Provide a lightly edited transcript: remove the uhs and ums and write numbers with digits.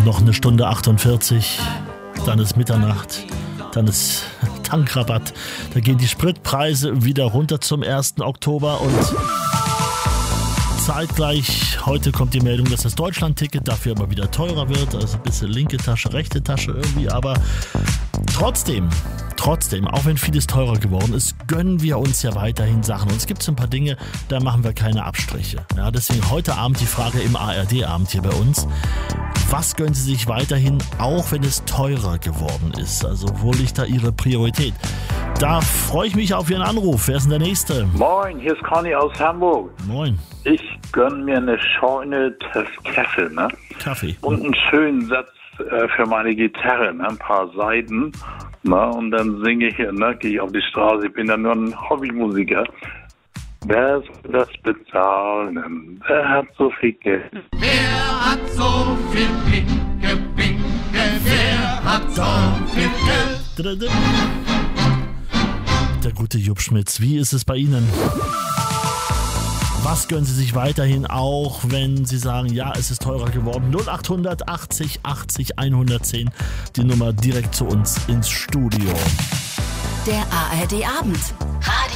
Noch eine Stunde 48, dann ist Mitternacht, dann ist Tankrabatt. Da gehen die Spritpreise wieder runter zum 1. Oktober und zeitgleich heute kommt die Meldung, dass das Deutschland-Ticket dafür aber wieder teurer wird. Also ein bisschen linke Tasche, rechte Tasche irgendwie, aber trotzdem, auch wenn vieles teurer geworden ist, gönnen wir uns ja weiterhin Sachen. Und es gibt so ein paar Dinge, da machen wir keine Abstriche. Ja, deswegen heute Abend die Frage im ARD-Abend hier bei uns. Was gönnen Sie sich weiterhin, auch wenn es teurer geworden ist? Also wo liegt da Ihre Priorität? Da freue ich mich auf Ihren Anruf. Wer ist denn der Nächste? Moin, hier ist Conny aus Hamburg. Moin. Ich gönne mir eine scheune Tasse Kaffee, ne? Kaffee. Und einen schönen Satz für meine Gitarre, ne? Ein paar Seiten. Ne? Und dann singe ich, ne? Gehe ich auf die Straße. Ich bin ja nur ein Hobbymusiker. Wer soll das bezahlen? Wer hat so viel Geld? Wer hat so viel Pinke, wer hat so viel Geld? Der gute Jupp Schmitz, wie ist es bei Ihnen? Was gönnen Sie sich weiterhin, auch wenn Sie sagen, ja, es ist teurer geworden? 0800 80 80 110, die Nummer direkt zu uns ins Studio. Der ARD-Abend. Radio